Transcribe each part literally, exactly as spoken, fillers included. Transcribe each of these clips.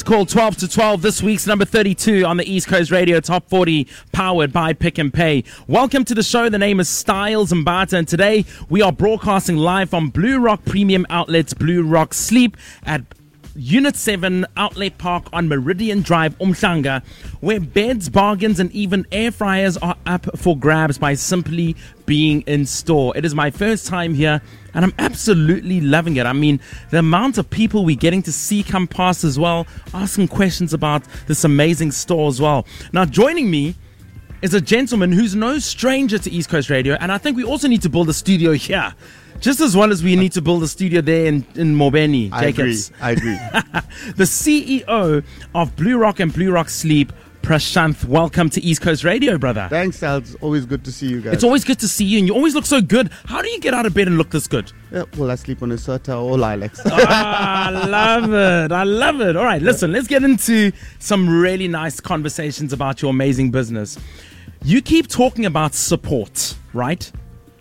Call twelve to twelve, this week's number thirty-two on the East Coast Radio Top forty, powered by Pick and Pay. Welcome to the show. The name is Styles Mbata, and today we are broadcasting live from Blue Rock Premium Outlets, Blue Rock Sleep at Unit seven Outlet Park on Meridian Drive, Umhlanga, where beds, bargains, and even air fryers are up for grabs by simply being in store. It is my first time here, and I'm absolutely loving it. I mean, the amount of people we're getting to see come past as well, asking questions about this amazing store as well. Now, joining me is a gentleman who's no stranger to East Coast Radio, and I think we also need to build a studio here. Just as well as we need to build a studio there in, in Mobeni, Jacobs. I agree. I agree. The C E O of Blue Rock and Blue Rock Sleep, Prashanth. Welcome to East Coast Radio, brother. Thanks, Sal. It's always good to see you guys. It's always good to see you, and you always look so good. How do you get out of bed and look this good? Yeah, well, I sleep on a Serta or Lilacs. Oh, I love it. I love it. All right, listen, let's get into some really nice conversations about your amazing business. You keep talking about support, right?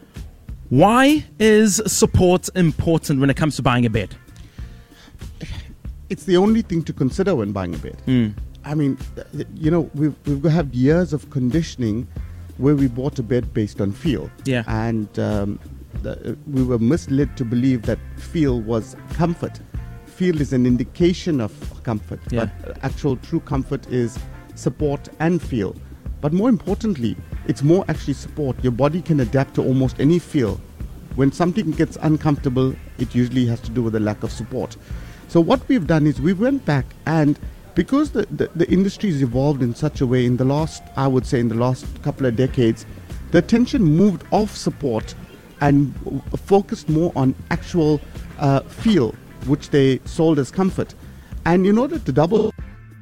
Why is support important when it comes to buying a bed? It's the only thing to consider when buying a bed. Mm. I mean, you know, we've, we've had years of conditioning where we bought a bed based on feel. Yeah. And um, the, we were misled to believe that feel was comfort. Feel is an indication of comfort, Yeah. but actual true comfort is support and feel. But more importantly, it's more actually support. Your body can adapt to almost any feel. When something gets uncomfortable, it usually has to do with a lack of support. So what we've done is we went back, and because the, the, the industry has evolved in such a way in the last, I would say in the last couple of decades, the attention moved off support and w- focused more on actual uh, feel, which they sold as comfort. And in order to double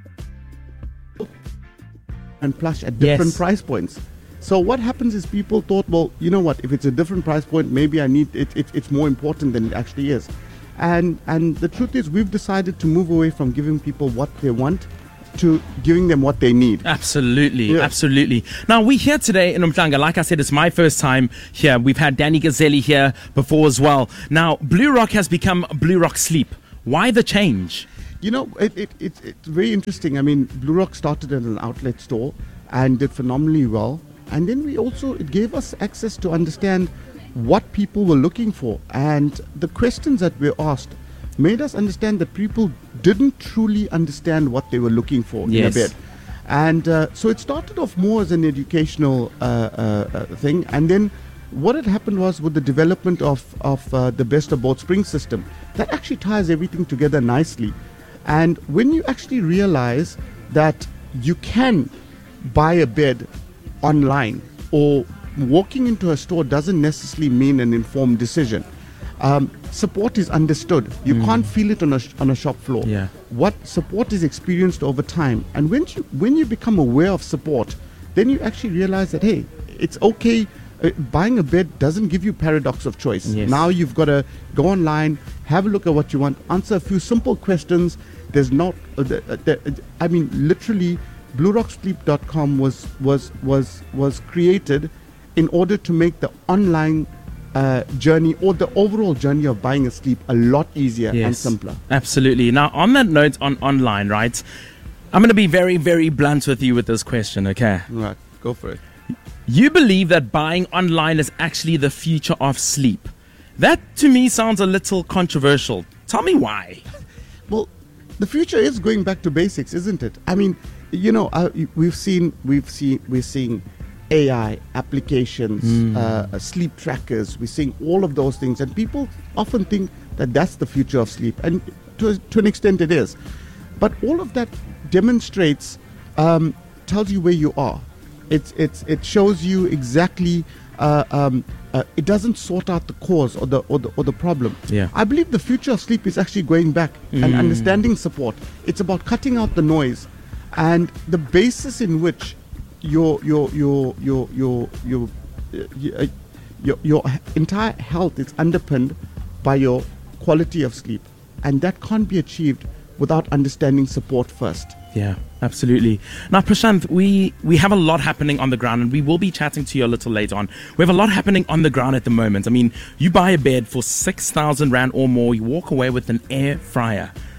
and plush at different Yes. price points. So what happens is people thought, well, you know what, if it's a different price point, maybe I need it, it it's more important than it actually is. And and the truth is, we've decided to move away from giving people what they want to giving them what they need. Absolutely, Yeah. absolutely. Now, we're here today in Umhlanga. Like I said, it's my first time here. We've had Danny Gazzelli here before as well. Now, Blue Rock has become Blue Rock Sleep. Why the change? You know, it, it, it, it's very interesting. I mean, Blue Rock started as an outlet store and did phenomenally well. And then we also, it gave us access to understand what people were looking for. And the questions that were asked made us understand that people didn't truly understand what they were looking for Yes. in a bed. And uh, so it started off more as an educational uh, uh, uh, thing. And then what had happened was with the development of, of uh, the Best of Both Springs system, that actually ties everything together nicely. And when you actually realize that you can buy a bed online, or walking into a store doesn't necessarily mean an informed decision. Um, support is understood. You Mm. can't feel it on a sh- on a shop floor. Yeah. What support is experienced over time, and when you when you become aware of support, then you actually realize that hey, it's okay. Uh, buying a bed doesn't give you paradox of choice. Yes. Now you've got to go online, have a look at what you want, answer a few simple questions. There's not, uh, the, uh, the, uh, I mean, literally, blue rock sleep dot com was was was was created in order to make the online uh, journey or the overall journey of buying a sleep a lot easier and Yes. simpler. Absolutely. Now, on that note, on online, right? I'm going to be very, very blunt with you with this question, okay? Right, go for it. You believe that buying online is actually the future of sleep. That, to me, sounds a little controversial. Tell me why. Well, the future is going back to basics, isn't it? I mean, you know, uh, we've seen, we've seen, we're seeing A I applications, Mm. uh, sleep trackers. We're seeing all of those things, and people often think that that's the future of sleep, and to, to an extent, it is. But all of that demonstrates, um, tells you where you are. It's it's it shows you exactly. Uh, um, uh, it doesn't sort out the cause or the or the or the problem. Yeah. I believe the future of sleep is actually going back and Mm. understanding support. It's about cutting out the noise, and the basis in which your your your your your your uh, y- uh, your, your entire health is underpinned by your quality of sleep, and that can't be achieved without understanding support first. Yeah, absolutely. Now, Prashanth, we, we have a lot happening on the ground, and we will be chatting to you a little later on. We have a lot happening on the ground at the moment. I mean, you buy a bed for six thousand Rand or more, you walk away with an air fryer.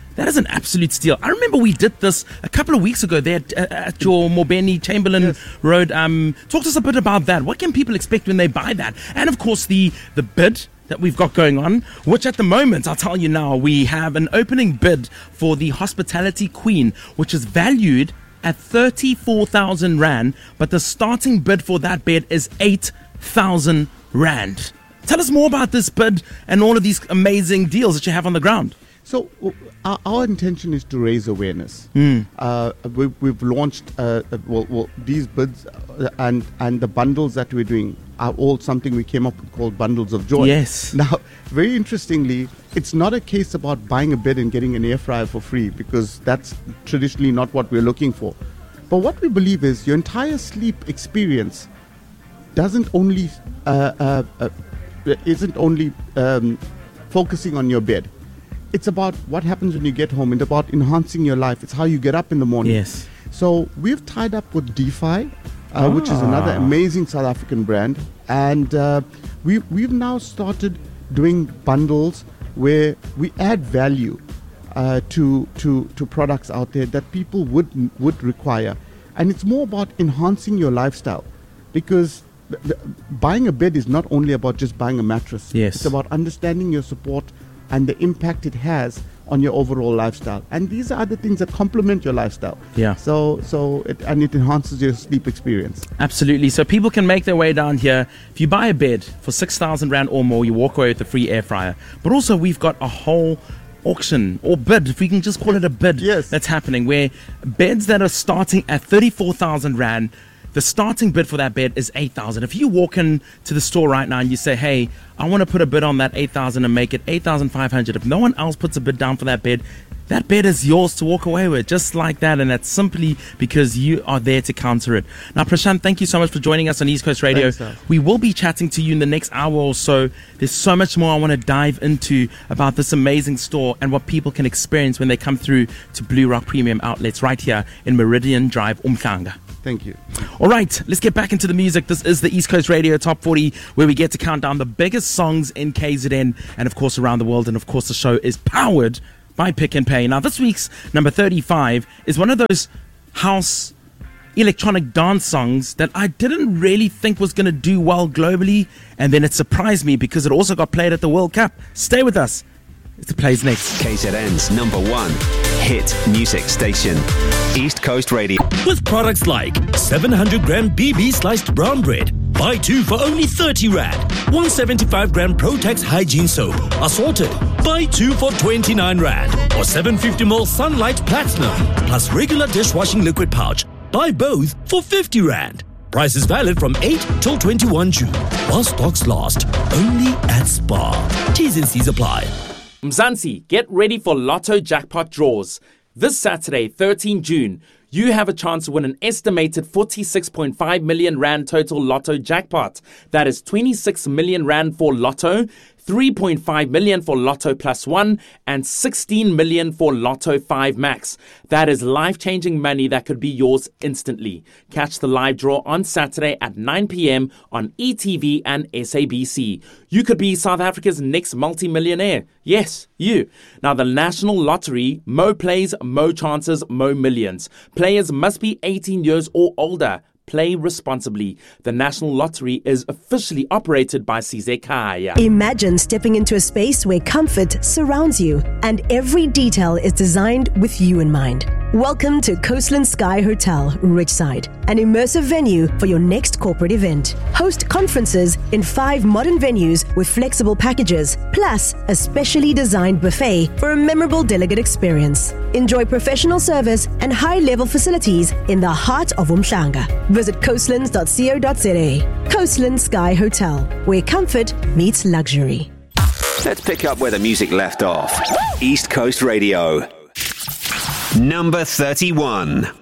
That is an absolute steal. I remember we did this a couple of weeks ago there at, at your Mobeni Chamberlain yes. Road. Um, talk to us a bit about that. What can people expect when they buy that? And of course, the, the bid that we've got going on, which at the moment, I'll tell you now, we have an opening bid for the Hospitality Queen, which is valued at thirty-four thousand rand, but the starting bid for that bed is eight thousand rand. Tell us more about this bid and all of these amazing deals that you have on the ground. So our, our intention is to raise awareness. Mm. Uh, we, we've launched uh, well, well, these bids and, and the bundles that we're doing are all something we came up with called Bundles of Joy. Yes. Now, very interestingly, it's not a case about buying a bed and getting an air fryer for free, because that's traditionally not what we're looking for. But what we believe is your entire sleep experience doesn't only uh, uh, uh, isn't only um, focusing on your bed. It's about what happens when you get home. It's about enhancing your life. It's how you get up in the morning. Yes. So we've tied up with DeFi, uh, ah. which is another amazing South African brand. And uh, we, we've now started doing bundles where we add value uh, to, to, to products out there that people would, would require. And it's more about enhancing your lifestyle, because th- th- buying a bed is not only about just buying a mattress. Yes. It's about understanding your support and the impact it has on your overall lifestyle. And these are other things that complement your lifestyle. Yeah. So, so it, and it enhances your sleep experience. Absolutely. So people can make their way down here. If you buy a bed for six thousand rand or more, you walk away with a free air fryer. But also we've got a whole auction or bid, if we can just call it a bid, yes. that's happening, where beds that are starting at thirty-four thousand rand, the starting bid for that bed is eight thousand. If you walk in to the store right now and you say, hey, I want to put a bid on that eight thousand and make it eight thousand five hundred, if no one else puts a bid down for that bed, that bed is yours to walk away with, just like that. And that's simply because you are there to counter it. Now, Prashant, thank you so much for joining us on East Coast Radio. Thanks, we will be chatting to you in the next hour or so. There's so much more I want to dive into about this amazing store and what people can experience when they come through to Blue Rock Premium Outlets right here in Meridian Drive, Umhlanga. Thank you. All right, let's get back into the music. This is the East Coast Radio Top forty, where we get to count down the biggest songs in K Z N and, of course, around the world. And, of course, the show is powered by Pick and Pay. Now, this week's number thirty-five is one of those house electronic dance songs that I didn't really think was going to do well globally. And then it surprised me because it also got played at the World Cup. Stay with us. It plays next. K Z N's number one hit music station, East Coast Radio. With products like seven hundred gram B B sliced brown bread, buy two for only thirty rand. one hundred seventy-five gram Protex hygiene soap, assorted, buy two for twenty-nine rand. Or seven hundred fifty milliliter Sunlight Platinum, plus regular dishwashing liquid pouch, buy both for fifty rand. Price is valid from eight till twenty-first June. While stocks last, only at Spar. T's and C's apply. Mzansi, get ready for Lotto jackpot draws. This Saturday, thirteenth June, you have a chance to win an estimated forty-six point five million rand total Lotto jackpot. That is twenty-six million rand for Lotto, three point five million for Lotto Plus One, and sixteen million for Lotto five Max. That is life-changing money that could be yours instantly. Catch the live draw on Saturday at nine p.m. on E T V and S A B C. You could be South Africa's next multi-millionaire. Yes, you. Now, the National Lottery, Mo Plays, Mo Chances, Mo Millions. Players must be eighteen years or older. Play responsibly. The National Lottery is officially operated by Sizwe Khaya. Imagine stepping into a space where comfort surrounds you and every detail is designed with you in mind. Welcome to Coastland Sky Hotel, Richside, an immersive venue for your next corporate event. Host conferences in five modern venues with flexible packages, plus a specially designed buffet for a memorable delegate experience. Enjoy professional service and high-level facilities in the heart of Umhlanga. Visit coastlands dot co dot za. Coastland Sky Hotel, where comfort meets luxury. Let's pick up where the music left off. East Coast Radio. Number thirty-one.